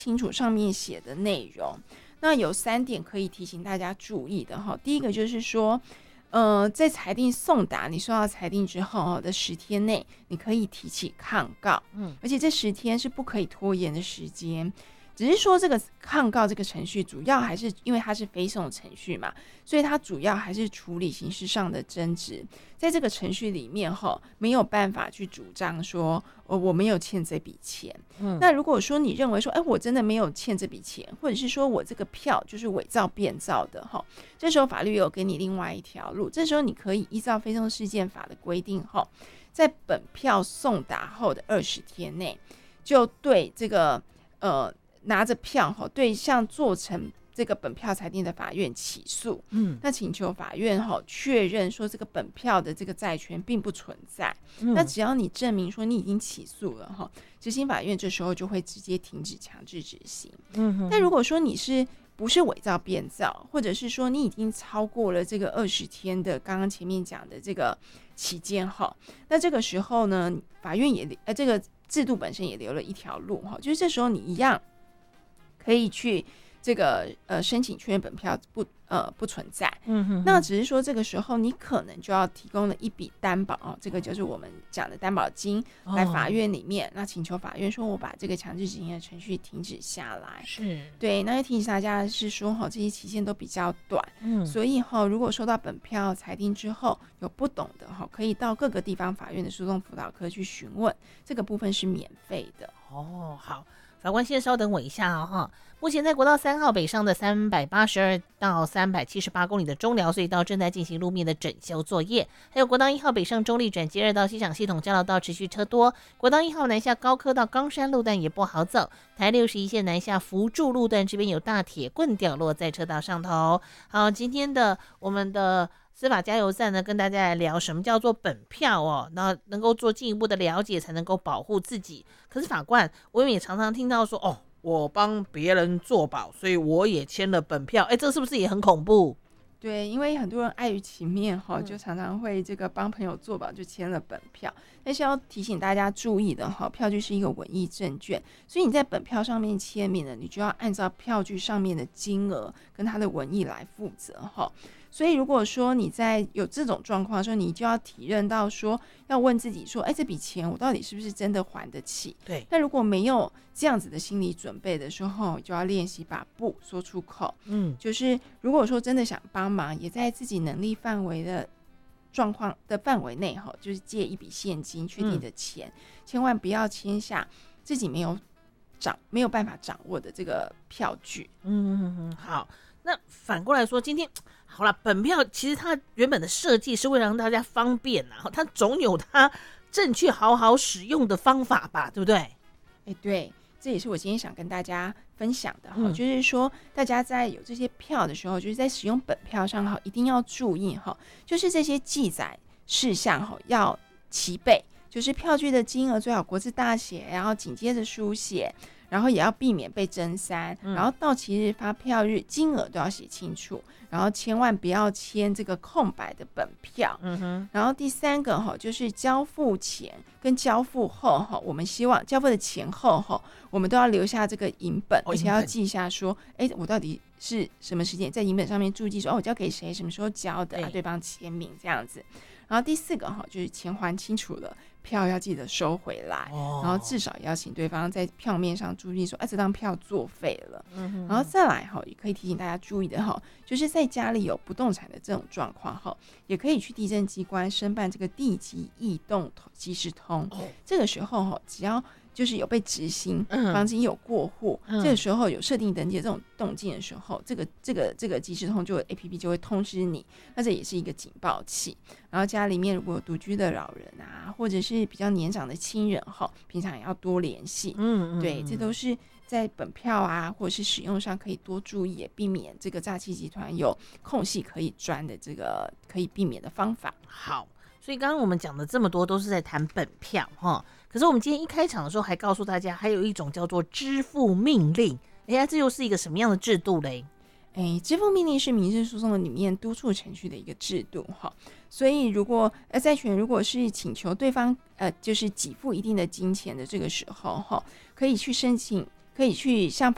清楚上面写的内容。那有3点可以提醒大家注意的哈。第一个就是说，在裁定送达你收到裁定之后的10天内，你可以提起抗告，而且这10天是不可以拖延的时间。只是说这个抗告这个程序主要还是因为它是非讼程序嘛，所以它主要还是处理刑事上的争执。在这个程序里面没有办法去主张说我没有欠这笔钱。那如果说你认为说我真的没有欠这笔钱，或者是说我这个票就是伪造变造的这时候法律有给你另外一条路，这时候你可以依照非讼事件法的规定在本票送达后的20天内，就对这个拿着票对向做成这个本票裁定的法院起诉。那请求法院确认说这个本票的这个债权并不存在。那只要你证明说你已经起诉了执行法院这时候就会直接停止强制执行。但如果说你是不是伪造变造，或者是说你已经超过了这个20天的刚刚前面讲的这个期间那这个时候呢，法院也这个制度本身也留了一条路就是这时候你一样可以去这个申请确认本票不存在。那只是说这个时候你可能就要提供了一笔担保这个就是我们讲的担保金来法院里面，那请求法院说我把这个强制执行的程序停止下来。 是， 对，那要提醒大家是说这些期限都比较短，所以如果收到本票裁定之后有不懂的可以到各个地方法院的诉讼辅导科去询问，这个部分是免费的。 好，法官先稍等我一下目前在国道3号北上的382到378公里的中寮隧道正在进行路面的整修作业，还有国道1号北上中立转接2道机场系统交流道持续车多，国道1号南下高科到冈山路段也不好走，台61线南下福柱路段这边有大铁棍掉落在车道上头。好，今天的我们的司法加油站呢，跟大家来聊什么叫做本票那能够做进一步的了解，才能够保护自己。可是法官，我也常常听到说我帮别人做保，所以我也签了本票，这是不是也很恐怖？ 对，因为很多人碍于情面就常常会这个帮朋友做保就签了本票，但是要提醒大家注意的票据是一个文义证券，所以你在本票上面签名了，你就要按照票据上面的金额跟它的文义来负责所以如果说你在有这种状况的时候，你就要体认到说要问自己说这笔钱我到底是不是真的还得起。 对， 那如果没有这样子的心理准备的时候，就要练习把不说出口。就是如果说真的想帮忙，也在自己能力范围的状况的范围内就是借一笔现金确定的钱，千万不要签下自己没有办法掌握的这个票据。 好，那反过来说，今天好了，本票其实它原本的设计是为了让大家方便它总有它正确好好使用的方法吧，对不对？ 对，这也是我今天想跟大家分享的就是说大家在有这些票的时候，就是在使用本票上一定要注意就是这些记载事项要齐备，就是票据的金额最好国字大写，然后紧接着书写，然后也要避免被增删，然后到期日、发票日金额都要写清楚，然后千万不要签这个空白的本票。然后第3个就是交付前跟交付后我们希望交付的前后我们都要留下这个影本，而且要记下说我到底是什么时间在影本上面注记说我交给谁，什么时候交的对方签名这样子。然后第4个就是钱还清楚了，票要记得收回来，然后至少要请对方在票面上注意说这张票作废了。然后再来也可以提醒大家注意的就是在家里有不动产的这种状况也可以去地政机关申办这个地籍异动即时通。这个时候只要就是有被执行，房子有过户，这个时候有设定登记的这种动静的时候，这个即时通就 APP 就会通知你，那这也是一个警报器。然后家里面如果有独居的老人或者是比较年长的亲人平常也要多联系。对，这都是在本票或者是使用上可以多注意，也避免这个诈欺集团有空隙可以钻的这个可以避免的方法。 好，所以刚刚我们讲的这么多都是在谈本票可是我们今天一开场的时候还告诉大家还有一种叫做支付命令，这又是一个什么样的制度嘞？ 支付命令是民事诉讼里面督促程序的一个制度所以如果债权如果是请求对方就是给付一定的金钱的这个时候可以去申请，可以去向